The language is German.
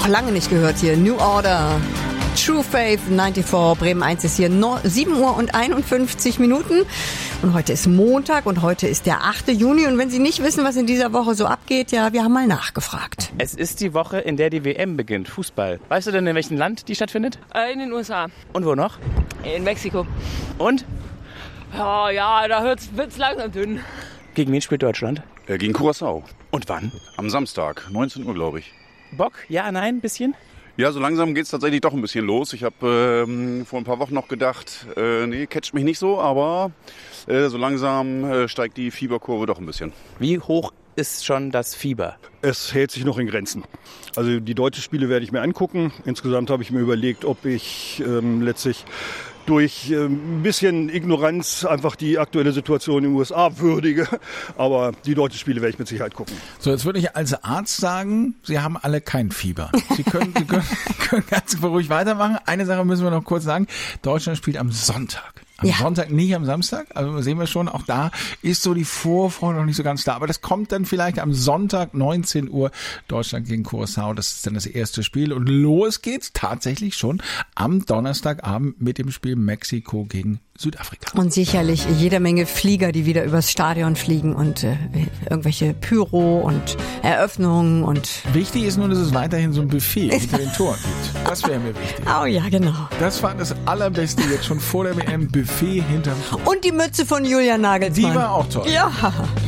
Noch lange nicht gehört hier. New Order. True Faith 94, Bremen 1 ist hier 7 Uhr und 51 Minuten. Und heute ist Montag und heute ist der 8. Juni. Und wenn Sie nicht wissen, was in dieser Woche so abgeht, ja, wir haben mal nachgefragt. Es ist die Woche, in der die WM beginnt, Fußball. Weißt du denn, in welchem Land die stattfindet? In den USA. Und wo noch? In Mexiko. Und? Ja, da wird's langsam dünn. Gegen wen spielt Deutschland? Gegen Curaçao. Und wann? Am Samstag, 19 Uhr, glaube ich. Bock? Ja, nein, bisschen? Ja, so langsam geht's tatsächlich doch ein bisschen los. Ich habe vor ein paar Wochen noch gedacht, nee, catcht mich nicht so, aber so langsam steigt die Fieberkurve doch ein bisschen. Wie hoch ist schon das Fieber? Es hält sich noch in Grenzen. Also die deutschen Spiele werde ich mir angucken. Insgesamt habe ich mir überlegt, ob ich letztlich durch ein bisschen Ignoranz einfach die aktuelle Situation in den USA würdige. Aber die deutschen Spiele werde ich mit Sicherheit gucken. So, jetzt würde ich als Arzt sagen, Sie haben alle kein Fieber. Sie können ganz beruhigt weitermachen. Eine Sache müssen wir noch kurz sagen. Deutschland spielt am Sonntag. Am Sonntag, nicht am Samstag. Also sehen wir schon, auch da ist so die Vorfreude noch nicht so ganz da. Aber das kommt dann vielleicht am Sonntag, 19 Uhr, Deutschland gegen Curaçao. Das ist dann das erste Spiel. Und los geht's tatsächlich schon am Donnerstagabend mit dem Spiel Mexiko gegen Südafrika. Und sicherlich jede Menge Flieger, die wieder übers Stadion fliegen und irgendwelche Pyro und Eröffnungen und... Wichtig ist nur, dass es weiterhin so ein Buffet hinter den Toren gibt. Das wäre mir wichtig. Oh ja, genau. Das war das Allerbeste jetzt schon vor der WM. Buffet hinterm Tor. Und die Mütze von Julian Nagelsmann. Die war auch toll. Ja.